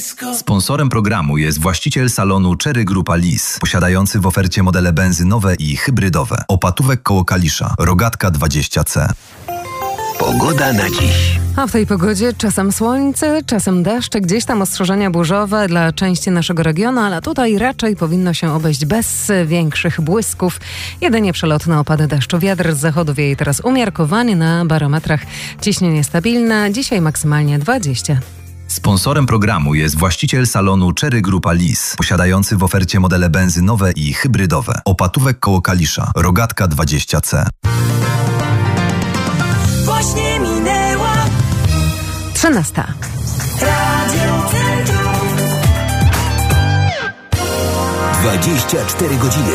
Sponsorem programu jest właściciel salonu Cherry Grupa Lis, posiadający w ofercie modele benzynowe i hybrydowe. Opatówek koło Kalisza, Rogatka 20C. Pogoda na dziś. A w tej pogodzie czasem słońce, czasem deszcz, gdzieś tam ostrzeżenia burzowe dla części naszego regionu, ale tutaj raczej powinno się obejść bez większych błysków. Jedynie przelotne opady deszczu. Wiatr z zachodu wieje teraz umiarkowanie, na barometrach ciśnienie stabilne, dzisiaj maksymalnie 20. Sponsorem programu jest właściciel salonu Cherry Grupa Lis, posiadający w ofercie modele benzynowe i hybrydowe. Opatówek koło Kalisza, Rogatka 20C. Właśnie minęła 13. Radio Centrum. 24 godziny.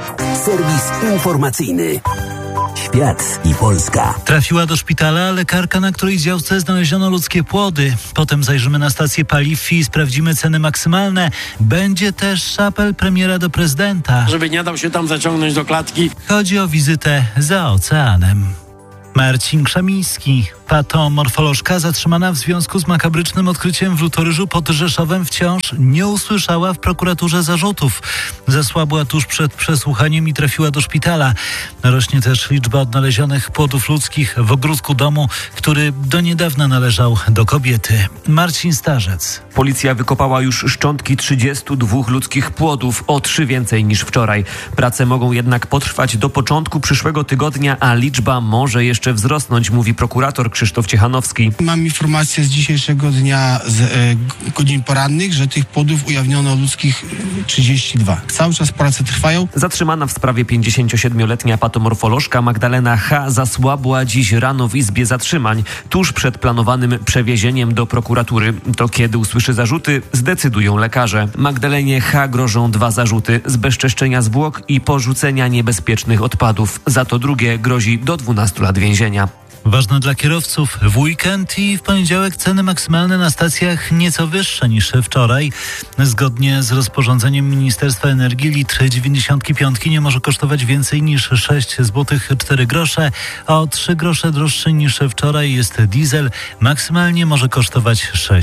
Serwis informacyjny. Świat i Polska. Trafiła do szpitala lekarka, na której działce znaleziono ludzkie płody. Potem zajrzymy na stację paliw i sprawdzimy ceny maksymalne. Będzie też apel premiera do prezydenta. Żeby nie dał się tam zaciągnąć do klatki. Chodzi o wizytę za oceanem. Marcin Krzemiński, patomorfolożka zatrzymana w związku z makabrycznym odkryciem w Lutoryżu pod Rzeszowem, wciąż nie usłyszała w prokuraturze zarzutów. Zasłabła tuż przed przesłuchaniem i trafiła do szpitala. Rośnie też liczba odnalezionych płodów ludzkich w ogródku domu, który do niedawna należał do kobiety. Marcin Starzec. Policja wykopała już szczątki 32 ludzkich płodów, o 3 więcej niż wczoraj. Prace mogą jednak potrwać do początku przyszłego tygodnia, a liczba może jeszcze wzrosnąć, mówi prokurator Krzysztof Ciechanowski. Mam informację z dzisiejszego dnia, z godzin porannych, że tych płodów ujawniono ludzkich 32. Cały czas prace trwają. Zatrzymana w sprawie 57-letnia patomorfolożka Magdalena H. zasłabła dziś rano w Izbie Zatrzymań, tuż przed planowanym przewiezieniem do prokuratury. To kiedy usłyszy zarzuty, zdecydują lekarze. Magdalenie H. grożą 2 zarzuty: zbezczeszczenia zwłok i porzucenia niebezpiecznych odpadów. Za to drugie grozi do 12 lat więzienia. Ważne dla kierowców: w weekend i w poniedziałek ceny maksymalne na stacjach nieco wyższe niż wczoraj. Zgodnie z rozporządzeniem Ministerstwa Energii litr 95 nie może kosztować więcej niż 6 zł 4 grosze, a o 3 grosze droższy niż wczoraj jest diesel. Maksymalnie może kosztować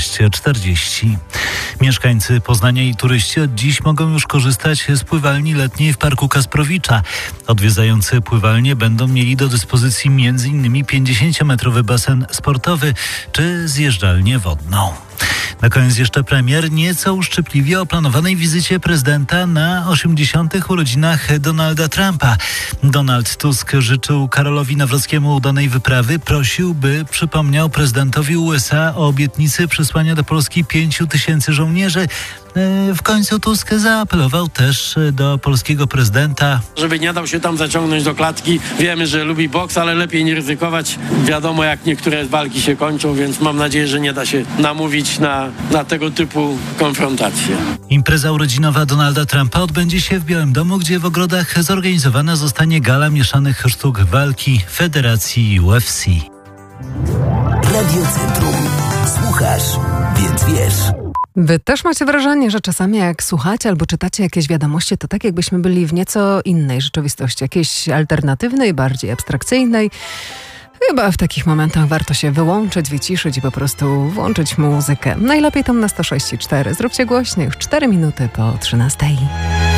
6,40. Mieszkańcy Poznania i turyści od dziś mogą już korzystać z pływalni letniej w Parku Kasprowicza. Odwiedzający pływalnię będą mieli do dyspozycji m.in. 50-metrowy basen sportowy czy zjeżdżalnię wodną. Na koniec jeszcze premier nieco uszczypliwie o planowanej wizycie prezydenta na 80. urodzinach Donalda Trumpa. Donald Tusk życzył Karolowi Nawrockiemu udanej wyprawy. Prosił, by przypomniał prezydentowi USA o obietnicy przysłania do Polski 5 000 żołnierzy. W końcu Tusk zaapelował też do polskiego prezydenta, żeby nie dał się tam zaciągnąć do klatki. Wiemy, że lubi boks, ale lepiej nie ryzykować. Wiadomo, jak niektóre walki się kończą, więc mam nadzieję, że nie da się namówić na tego typu konfrontacje. Impreza urodzinowa Donalda Trumpa odbędzie się w Białym Domu, gdzie w ogrodach zorganizowana zostanie gala mieszanych sztuk walki Federacji UFC. Radio Centrum. Słuchasz, więc wiesz. Wy też macie wrażenie, że czasami jak słuchacie albo czytacie jakieś wiadomości, to tak jakbyśmy byli w nieco innej rzeczywistości, jakiejś alternatywnej, bardziej abstrakcyjnej. Chyba w takich momentach warto się wyłączyć, wyciszyć i po prostu włączyć muzykę. Najlepiej tam na 106,4. Zróbcie głośniej, już 4 minuty po 13.